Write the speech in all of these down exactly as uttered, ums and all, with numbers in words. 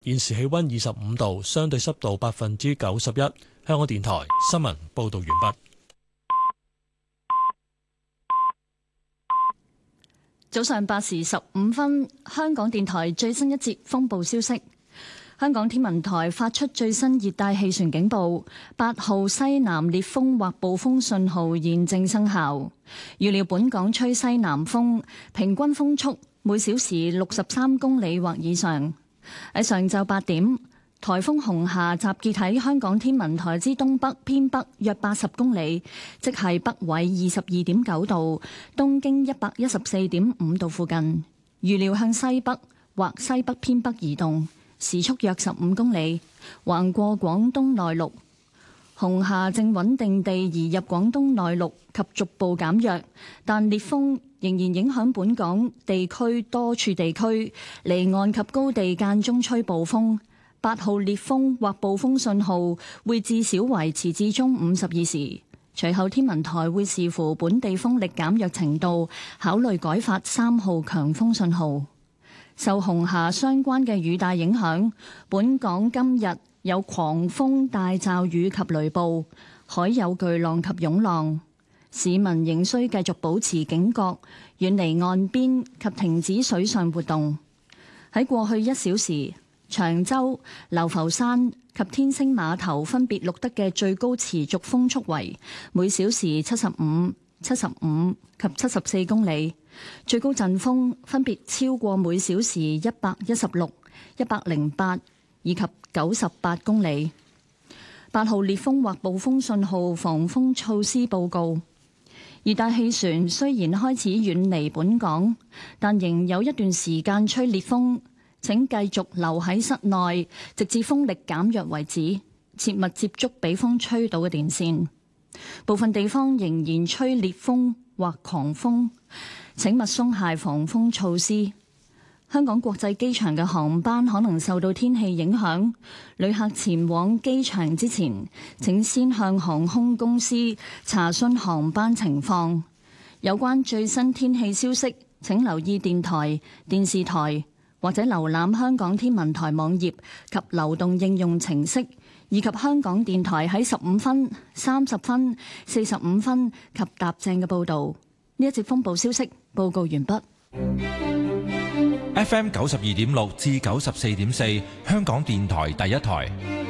現時氣溫二十五度，相對濕度百分之九十一。香港電台新聞報道完畢。 早上八時十五分，香港電台最新一節風暴消息。香港天文台發出最新熱帶氣旋警報，八號西南烈風或暴風信號現正生效。預料本港吹西南風，平均風速每小時六十三公里或以上。喺上晝八點，颱風紅霞集結喺香港天文台之東北偏北約八十公里，即係北緯二十二點九度、東經一百一十四點五度附近。預料向西北或西北偏北移動，時速約十五公里，橫過廣東內陸。紅霞正穩定地移入廣東內陸及逐步減弱，但烈風仍然影響本港地區多處地區，離岸及高地間中吹暴風。八號烈風或暴風信號會至少維持至中午十二時，隨後天文台會視乎本地風力減弱程度，考慮改發三號強風信號。受紅霞相關嘅雨帶影響，本港今日有狂風大驟雨及雷暴，海有巨浪及湧浪，市民仍需繼續保持警覺，遠離岸邊及停止水上活動。喺過去一小時，長洲、流浮山及天星碼頭分別錄得嘅最高持續風速為每小時七十五、七十五及七十四公里，最高陣風分別超過每小時一百一十六、一百零八以及九十八公里。八號烈風或暴風信號防風措施報告。熱帶氣旋雖然開始遠離本港，但仍有一段時間吹烈風，請繼續留喺室內，直至風力減弱為止，切勿接觸被風吹倒嘅電線。部分地方仍然吹烈風或狂風，請勿鬆懈防風措施。香港國際機場嘅航班可能受到天氣影響，旅客前往機場之前，請先向航空公司查詢航班情況。有關最新天氣消息，請留意電台、電視台或者瀏覽香港天文台網頁及流動應用程式，以及香港電台喺十五分、三十分、四十五分及踏正嘅報導。呢一節風暴消息報告完畢。 F M 九十二點六至九十四點四，香港電台第一台。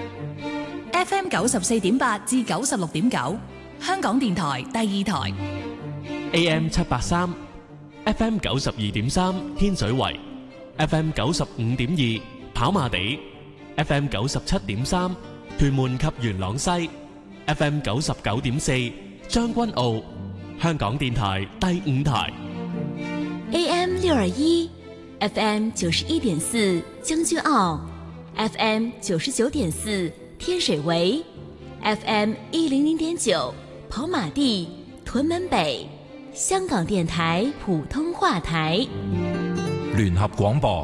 F M 九十四點八至九十六點九，香港電台第二台。 A M 七八三，F M 九十二點三，天水圍；F M 九十五點二，跑馬地；F M 九十七點三，屯門及元朗西；F M 九十九點四，將軍澳。香港電台第五台。 A M 六二一。F M 九十一點四將軍澳 ，F M 九十九點四天水圍 ，F M 一零零點九跑馬地屯門北，香港電台普通話台。 聯合廣播。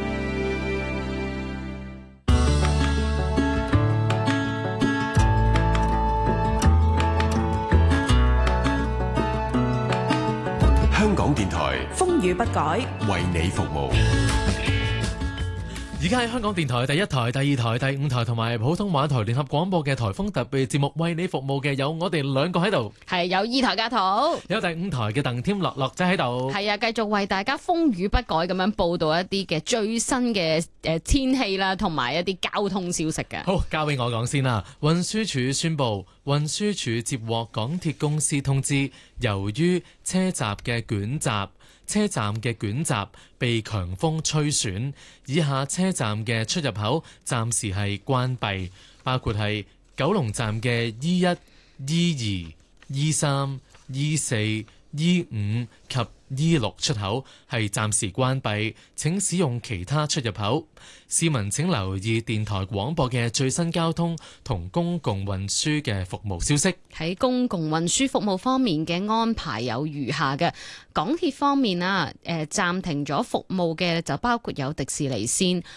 香港電台風雨不改， 為你服務。 而家喺香港電台第一台、第二台、第五台同埋普通話台聯合廣播嘅颱風特別節目，為你服務嘅有我哋兩個喺度， 係有二台家圖， 有第五台嘅鄧添樂樂仔喺度， 係啊，繼續為大家風雨不改咁樣報道一啲嘅最新嘅誒天氣啦，同埋一啲交通消息嘅。 好，交俾我講先啦。運輸署宣布，運輸署接獲港鐵公司通知，由於車閘嘅捲閘車站嘅捲閘被強風吹損，以下車站嘅出入口暫時係關閉，包括係九龍站嘅 E 一、E 二、E 三、E 四、E 五及 E 六出口係暫時關閉，請使用其他出入口。市民請留意電台廣播嘅最新交通同公共運輸嘅服務消息。 喺公共運輸服務方面嘅安排有如下嘅。港鐵方面啊，誒、呃、暫停咗服務嘅就包括有迪士尼線、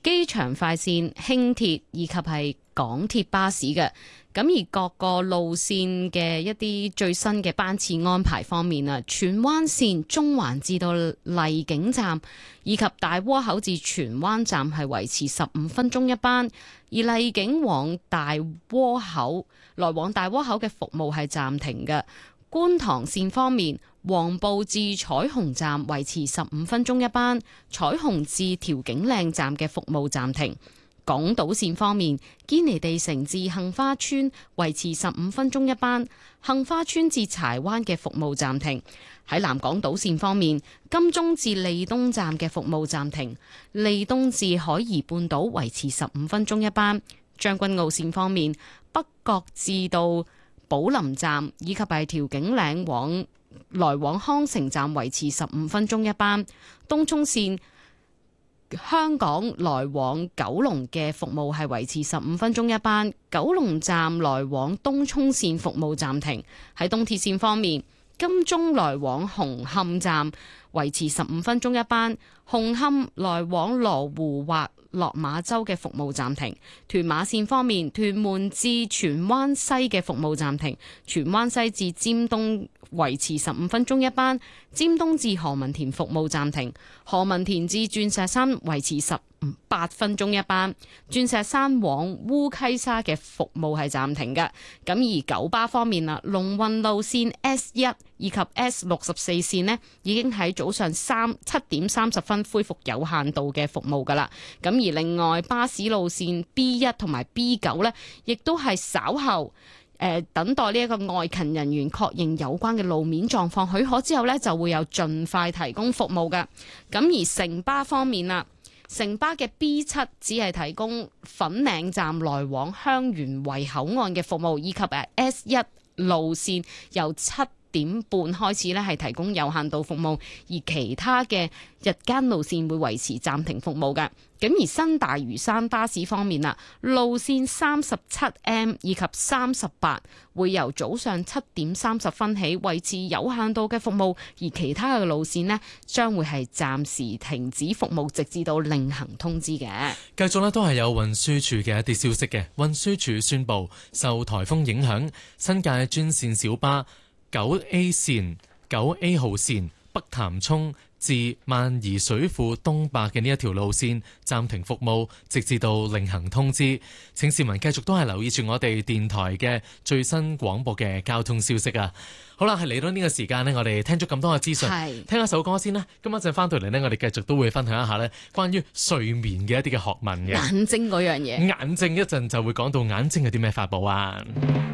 機場快線、輕鐵以及係港鐵巴士嘅。咁而各個路線嘅一啲最新嘅班次安排方面啊，荃灣線中環至到荔景站以及大窩口至荃灣站係維持十五分鐘一班，而荔景往大窩口來往大窩口嘅服務係暫停嘅。觀塘線方面，黃埔至彩虹站維持十五分鐘一班，彩虹至調景嶺站嘅服務暫停。港島線方面，堅尼地城至杏花邨維持十五分鐘一班，杏花邨至柴灣嘅服務暫停。喺南港島線方面，金鐘至利東站嘅服務暫停，利東至海怡半島維持十五分鐘一班。將軍澳線方面，北角至到寶林站以及係調景嶺往來往康城站維持十五分鐘一班。東涌線香港來往九龍嘅服務係維持十五分鐘一班，九龍站來往東涌線服務暫停。喺東鐵線方面，金鐘來往紅磡站維持十五分鐘一班，紅磡來往羅湖或落馬洲嘅服務暫停。屯馬線方面，屯門至荃灣西嘅服務暫停，荃灣西至尖東維持十五分鐘一班，尖東至何文田服務暫停，何文田至鑽石山維持十八分鐘一班，鑽石山往烏溪沙嘅服務係暫停嘅。咁而九巴方面啦，龍運路線 S 一 以及 S 六十四線呢，已經喺早上三七點三十分恢復有限度嘅服務噶啦。咁而另外巴士路線 B 一 同埋 B 九呢，亦都係稍後。誒等待呢一個外勤人員確認有關嘅路面狀況許可之後呢，就會有盡快提供服務嘅。咁而城巴方面啦，城巴嘅 B 七只係提供粉嶺站來往香園圍口岸嘅服務，以及誒 S 一 路線由七點半開始呢係提供有限度服務，而其他嘅日間路線會維持暫停服務嘅。咁而新大嶼山巴士方面啦，路線三十七 M 以及三十八會由早上七點三十分起維持有限度嘅服務，而其他嘅路線呢將會係暫時停止服務，直至到另行通知嘅。 繼續呢都係有運輸署嘅一啲消息嘅。運輸署宣布，受颱風影響，新界專線小巴九 A 線、九 A 號線北潭涌至萬宜水庫東壩嘅呢一條路線暫停服務，直至到另行通知。請市民繼續都係留意住我哋電台嘅最新廣播嘅交通消息啊！好啦，係嚟到呢個時間呢，我哋聽咗咁多嘅資訊，聽一首歌先啦。今一陣翻到嚟呢，我哋繼續都會分享一下呢關於睡眠嘅一啲嘅學問嘅。 眼睛嗰樣嘢， 眼睛一陣就會講到眼睛係啲咩法寶啊！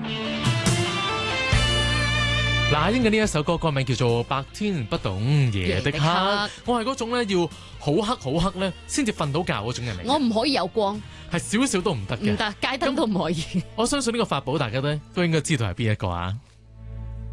那英嘅呢一首歌歌名叫做《白天不懂夜的黑》，我係嗰種咧要好黑好黑咧先至瞓到覺嗰種人嚟。 我唔可以有光， 係少少都唔得嘅， 唔得，街燈都唔可以。 我相信呢個法寶大家咧都應該知道係邊一個啊！